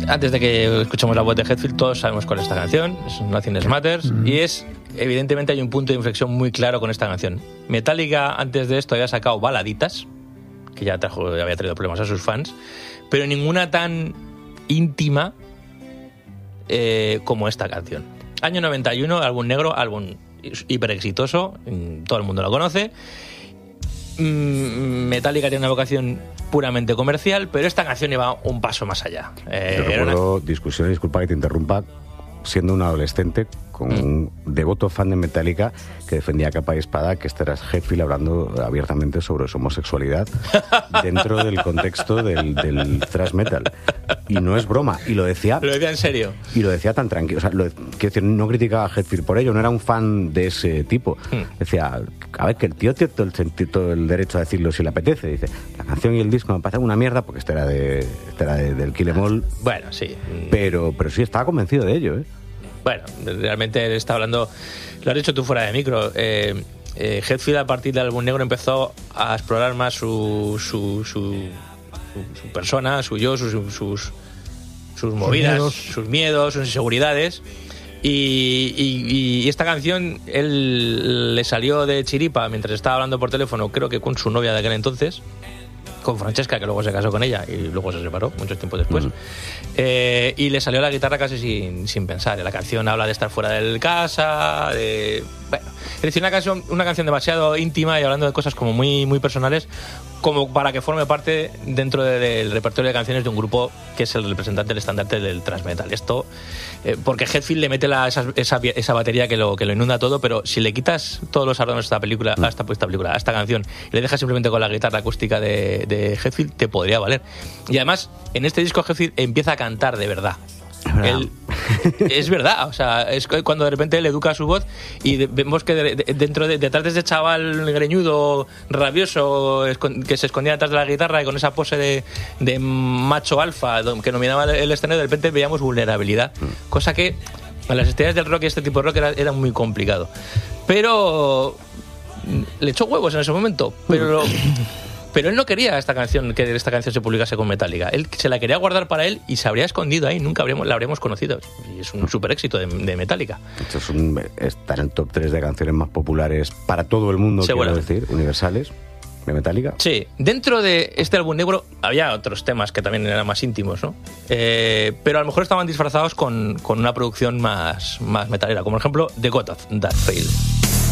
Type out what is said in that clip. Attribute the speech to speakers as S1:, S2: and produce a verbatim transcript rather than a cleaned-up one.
S1: antes de que escuchemos la voz de Hetfield, todos sabemos cuál es esta canción, es Nothing Matters, mm. y es, evidentemente hay un punto de inflexión muy claro con esta canción. Metallica antes de esto había sacado baladitas, que ya trajo, había traído problemas a sus fans, pero ninguna tan íntima eh, como esta canción. Año noventa y uno, álbum negro, álbum hiper exitoso, todo el mundo lo conoce. Metallica tiene una vocación puramente comercial, pero esta canción iba un paso más allá.
S2: Eh, Yo recuerdo una... discusión, disculpa que te interrumpa, siendo un adolescente con mm. un devoto fan de Metallica que defendía capa y espada que este era Hetfield hablando abiertamente sobre su homosexualidad dentro del contexto del, del thrash metal. Y no es broma, y lo decía...
S1: Lo decía en serio.
S2: Y lo decía tan tranquilo. O sea, lo, quiero decir, no criticaba a Hetfield por ello, no era un fan de ese tipo. Mm. Decía, a ver, que el tío tiene todo el, sentido, todo el derecho a decirlo si le apetece. Dice, la canción y el disco me parecen una mierda, porque este era, de, este era de, del Kill 'Em All.
S1: Bueno, sí.
S2: Pero, pero sí, estaba convencido de ello, ¿eh?
S1: Bueno, realmente él está hablando, lo has dicho tú fuera de micro, eh, eh, Hetfield a partir del álbum negro empezó a explorar más su su, su, su, su persona, su yo, sus, sus, sus movidas, sus miedos, sus, miedos, sus inseguridades, y, y, y esta canción él le salió de chiripa mientras estaba hablando por teléfono, creo que con su novia de aquel entonces, con Francesca, que luego se casó con ella y luego se separó mucho tiempo después. Uh-huh. eh, y le salió la guitarra casi sin, sin pensar. La canción habla de estar fuera de casa, de... Bueno, es decir, una canción, una canción demasiado íntima y hablando de cosas como muy, muy personales, como para que forme parte dentro de, del repertorio de canciones de un grupo que es el representante del estandarte del thrash metal. Esto, eh, porque Hetfield le mete la, esa, esa, esa batería que lo, que lo inunda todo, pero si le quitas todos los adornos a esta película, a esta, esta película, a esta canción, y le dejas simplemente con la guitarra acústica de, de Hetfield, te podría valer. Y además, en este disco Hetfield empieza a cantar de verdad. Él, es verdad, o sea, es cuando de repente él educa su voz y de, vemos que de, de, dentro de, detrás de ese chaval greñudo, rabioso, que se escondía detrás de la guitarra y con esa pose de, de macho alfa que dominaba el escenario, de repente veíamos vulnerabilidad, cosa que a las estrellas del rock y este tipo de rock era, era muy complicado. Pero le echó huevos en ese momento, pero lo, pero él no quería esta canción, que esta canción se publicase con Metallica. Él se la quería guardar para él y se habría escondido ahí, nunca habríamos, la habríamos conocido. Y es un súper éxito de, de Metallica.
S2: Esto es un, está en el top tres de canciones más populares para todo el mundo, quiero decir, universales, de Metallica.
S1: Sí, dentro de este álbum negro había otros temas que también eran más íntimos, ¿no? Eh, pero a lo mejor estaban disfrazados con, con una producción más, más metalera, como por ejemplo The God of That Fail.